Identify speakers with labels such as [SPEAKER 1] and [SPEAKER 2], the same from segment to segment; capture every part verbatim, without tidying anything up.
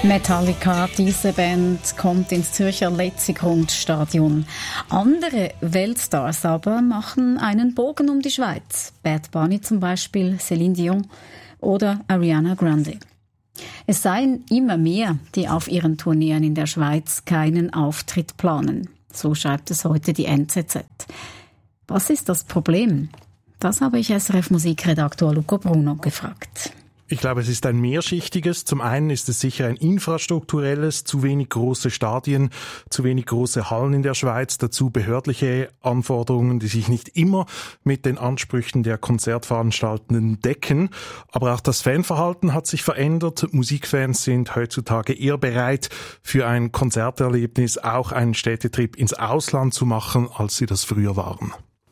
[SPEAKER 1] Metallica, diese Band kommt ins Zürcher Letzigrund-Stadion. Andere Weltstars aber machen einen Bogen um die Schweiz. Bad Bunny zum Beispiel, Céline Dion oder Ariana Grande. Es seien immer mehr, die auf ihren Tourneen in der Schweiz keinen Auftritt planen. So schreibt es heute die N Z Z. Was ist das Problem? Das habe ich S R F-Musikredaktor Luca Bruno gefragt.
[SPEAKER 2] Ich glaube, es ist ein mehrschichtiges. Zum einen ist es sicher ein infrastrukturelles, zu wenig große Stadien, zu wenig große Hallen in der Schweiz, dazu behördliche Anforderungen, die sich nicht immer mit den Ansprüchen der Konzertveranstaltenden decken. Aber auch das Fanverhalten hat sich verändert. Musikfans sind heutzutage eher bereit, für ein Konzerterlebnis auch einen Städtetrip ins Ausland zu machen, als sie das früher waren.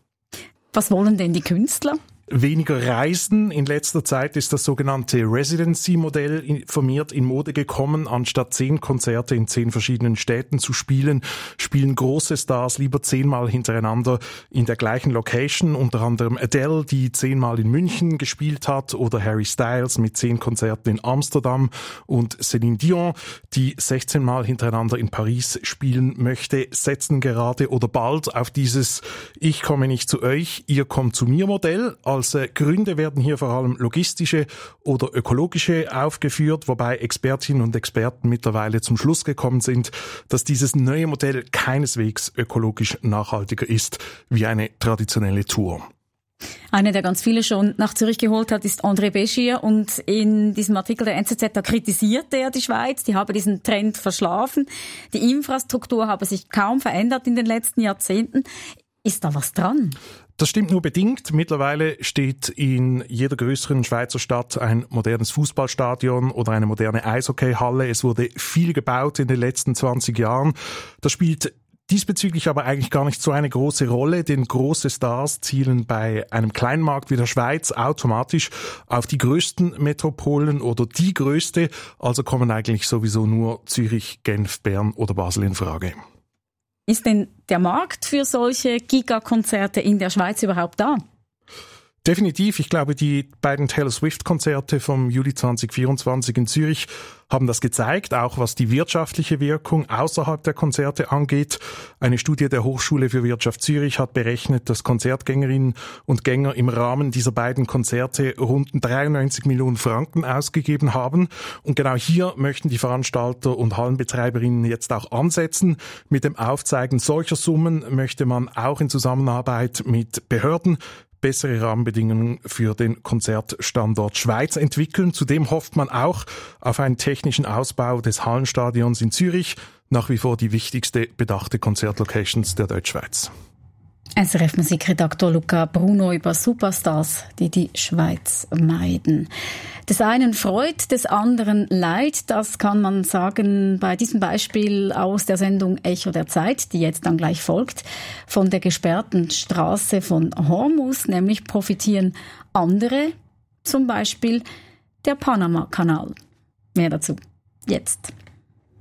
[SPEAKER 1] Was wollen denn die Künstler?
[SPEAKER 2] Weniger Reisen. In letzter Zeit ist das sogenannte Residency-Modell vermehrt in Mode gekommen. Anstatt zehn Konzerte in zehn verschiedenen Städten zu spielen, spielen große Stars lieber zehnmal hintereinander in der gleichen Location. Unter anderem Adele, die zehnmal in München gespielt hat, oder Harry Styles mit zehn Konzerten in Amsterdam und Céline Dion, die sechzehnmal hintereinander in Paris spielen möchte, setzen gerade oder bald auf dieses Ich komme nicht zu euch, ihr kommt zu mir Modell. Als Gründe werden hier vor allem logistische oder ökologische aufgeführt, wobei Expertinnen und Experten mittlerweile zum Schluss gekommen sind, dass dieses neue Modell keineswegs ökologisch nachhaltiger ist wie eine traditionelle Tour.
[SPEAKER 1] Einer, der ganz viele schon nach Zürich geholt hat, ist André Beschier. Und in diesem Artikel der N Z Z, da kritisiert er die Schweiz. Die habe diesen Trend verschlafen. Die Infrastruktur habe sich kaum verändert in den letzten Jahrzehnten. Ist da was dran?
[SPEAKER 2] Das stimmt nur bedingt. Mittlerweile steht in jeder größeren Schweizer Stadt ein modernes Fußballstadion oder eine moderne Eishockeyhalle. Es wurde viel gebaut in den letzten zwanzig Jahren. Das spielt diesbezüglich aber eigentlich gar nicht so eine große Rolle, denn große Stars zielen bei einem kleinen Markt wie der Schweiz automatisch auf die größten Metropolen oder die größte. Also kommen eigentlich sowieso nur Zürich, Genf, Bern oder Basel in Frage.
[SPEAKER 1] Ist denn der Markt für solche Gigakonzerte in der Schweiz überhaupt da?
[SPEAKER 2] Definitiv. Ich glaube, die beiden Taylor Swift-Konzerte vom Juli zwanzig vierundzwanzig in Zürich haben das gezeigt, auch was die wirtschaftliche Wirkung außerhalb der Konzerte angeht. Eine Studie der Hochschule für Wirtschaft Zürich hat berechnet, dass Konzertgängerinnen und Gänger im Rahmen dieser beiden Konzerte rund dreiundneunzig Millionen Franken ausgegeben haben. Und genau hier möchten die Veranstalter und Hallenbetreiberinnen jetzt auch ansetzen. Mit dem Aufzeigen solcher Summen möchte man auch in Zusammenarbeit mit Behörden bessere Rahmenbedingungen für den Konzertstandort Schweiz entwickeln. Zudem hofft man auch auf einen technischen Ausbau des Hallenstadions in Zürich, nach wie vor die wichtigste bedachte Konzertlocations der Deutschschweiz.
[SPEAKER 1] S R F-Musikredaktor Luca Bruno über Superstars, die die Schweiz meiden. Des einen Freud, des anderen Leid, das kann man sagen bei diesem Beispiel aus der Sendung Echo der Zeit, die jetzt dann gleich folgt. Von der gesperrten Straße von Hormuz nämlich profitieren andere, zum Beispiel der Panama-Kanal. Mehr dazu jetzt.